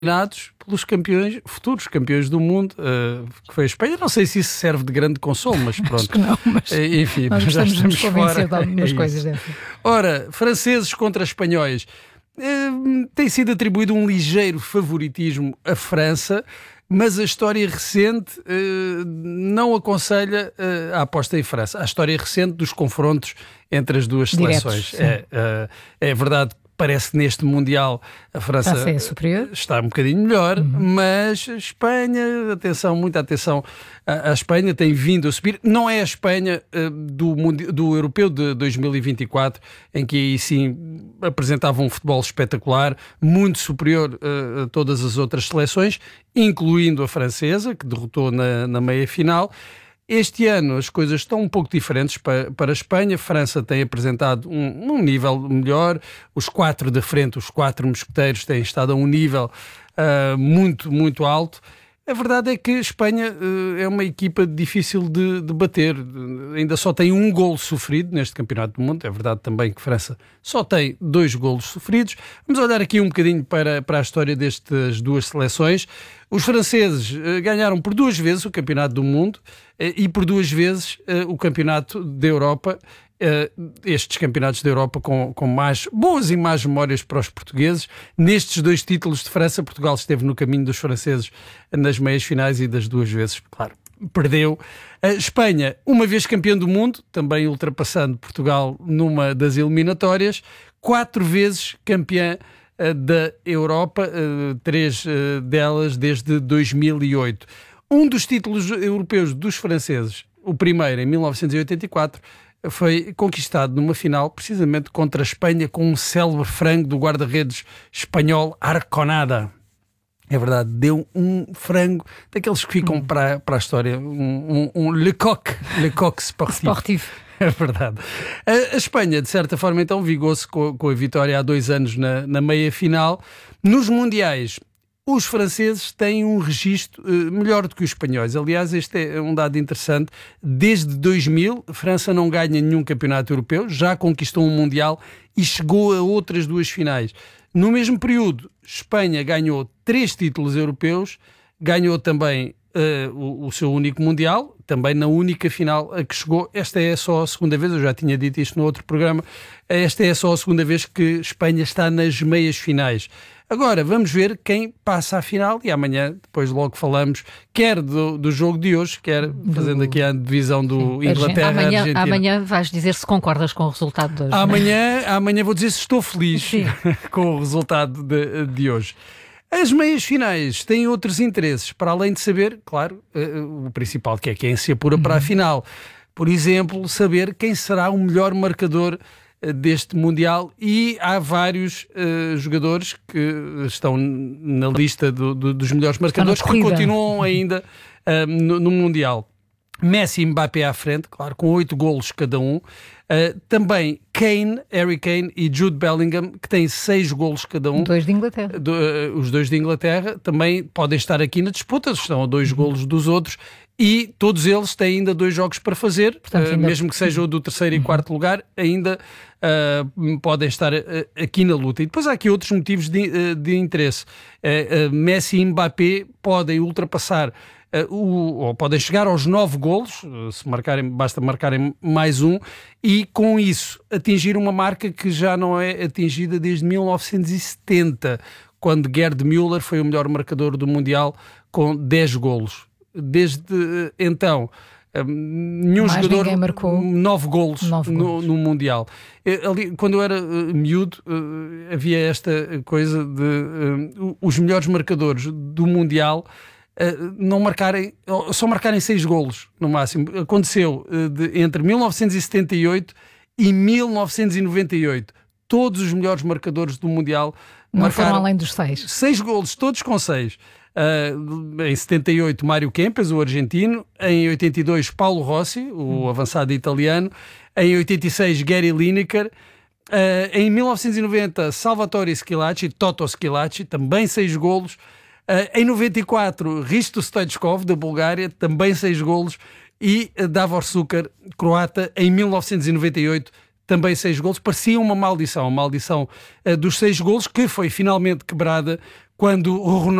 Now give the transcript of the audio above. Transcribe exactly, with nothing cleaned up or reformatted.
pelos campeões, futuros campeões do mundo, uh, que foi a Espanha. Não sei se isso serve de grande consolo, mas pronto. Acho que não, mas uh, enfim, nós já estamos de convencer fora. de algumas é coisas dessas. Ora, franceses contra espanhóis. Uh, tem sido atribuído um ligeiro favoritismo à França, mas a história recente uh, não aconselha uh, a aposta em França. A história recente dos confrontos entre as duas Diretos, seleções. É, uh, é verdade que parece que neste Mundial a França Está a ser superior. Está um bocadinho melhor, uhum. mas a Espanha, atenção, muita atenção, a, a Espanha tem vindo a subir. Não é a Espanha uh, do, do Europeu de dois mil e vinte e quatro, em que aí sim apresentava um futebol espetacular, muito superior uh, a todas as outras seleções, incluindo a francesa, que derrotou na, na meia-final. Este ano as coisas estão um pouco diferentes para, para a Espanha. A França tem apresentado um, um nível melhor. Os quatro da frente, os quatro mosqueteiros, têm estado a um nível uh, muito, muito alto. A verdade é que a Espanha uh, é uma equipa difícil de, de bater. Uh, ainda só tem um golo sofrido neste Campeonato do Mundo. É verdade também que a França só tem dois golos sofridos. Vamos olhar aqui um bocadinho para, para a história destas duas seleções. Os franceses uh, ganharam por duas vezes o Campeonato do Mundo uh, e por duas vezes uh, o Campeonato da Europa. Uh, estes campeonatos da Europa com, com mais boas e más memórias para os portugueses. Nestes dois títulos de França, Portugal esteve no caminho dos franceses nas meias finais e das duas vezes, claro, perdeu. A Espanha, uma vez campeã do mundo, também ultrapassando Portugal numa das eliminatórias, quatro vezes campeã uh, da Europa, uh, três uh, delas desde dois mil e oito. Um dos títulos europeus dos franceses, o primeiro em mil novecentos e oitenta e quatro, foi conquistado numa final precisamente contra a Espanha com um célebre frango do guarda-redes espanhol Arconada. É verdade, deu um frango daqueles que ficam hum. para, para a história, um, um, um Le Coq, Le Coq sportif. Sportivo. É verdade. A, a Espanha, de certa forma, então, vigou-se com, com a vitória há dois anos na, na meia-final. Nos Mundiais, os franceses têm um registro uh, melhor do que os espanhóis. Aliás, este é um dado interessante. Desde dois mil, a França não ganha nenhum campeonato europeu, já conquistou um Mundial e chegou a outras duas finais. No mesmo período, Espanha ganhou três títulos europeus, ganhou também uh, o, o seu único Mundial, também na única final a que chegou. Esta é só a segunda vez, eu já tinha dito isto no outro programa, esta é só a segunda vez que Espanha está nas meias finais. Agora, vamos ver quem passa à final e amanhã, depois logo falamos, quer do, do jogo de hoje, quer do... fazendo aqui a divisão do Inglaterra-Argentina. Amanhã, amanhã vais dizer se concordas com o resultado de hoje. Amanhã, amanhã vou dizer se estou feliz com o resultado de, de hoje. As meias finais têm outros interesses, para além de saber, claro, o principal, que é quem se apura uhum. para a final. Por exemplo, saber quem será o melhor marcador deste Mundial, e há vários uh, jogadores que estão na lista do, do, dos melhores marcadores que continuam ainda uh, no, no Mundial. Messi e Mbappé à frente, claro, com oito golos cada um. Uh, também Kane, Harry Kane e Jude Bellingham, que têm seis golos cada um. Dois de Inglaterra. Do, uh, os dois de Inglaterra também podem estar aqui na disputa, estão a dois uhum. golos dos outros. E todos eles têm ainda dois jogos para fazer, Portanto, uh, ainda... mesmo que seja o do terceiro e quarto lugar, ainda uh, podem estar uh, aqui na luta. E depois há aqui outros motivos de, uh, de interesse. Uh, uh, Messi e Mbappé podem ultrapassar, uh, o, ou podem chegar aos nove golos, uh, se marcarem, basta marcarem mais um, e com isso atingir uma marca que já não é atingida desde mil novecentos e setenta, quando Gerd Müller foi o melhor marcador do Mundial com dez golos. Desde então, nenhum Mais jogador marcou nove golos, nove no, golos no Mundial. Ali, quando eu era uh, miúdo, uh, havia esta coisa de uh, os melhores marcadores do Mundial uh, não marcarem, só marcarem seis golos no máximo. Aconteceu uh, de, entre mil novecentos e setenta e oito e mil novecentos e noventa e oito. Todos os melhores marcadores do Mundial não marcaram foram além dos seis. Seis golos, todos com seis. Uh, em setenta e oito, Mário Kempes, o argentino. Em oitenta e dois, Paulo Rossi, o hum. avançado italiano. Em oitenta e seis, Gary Lineker. Uh, em mil novecentos e noventa, Salvatore Schillaci, Toto Schillaci, também seis golos. Uh, em noventa e quatro, Hristo Stoichkov, da Bulgária, também seis golos. E uh, Davor Šuker, croata, em mil novecentos e noventa e oito, também seis golos. Parecia uma maldição, a maldição uh, dos seis golos, que foi finalmente quebrada quando o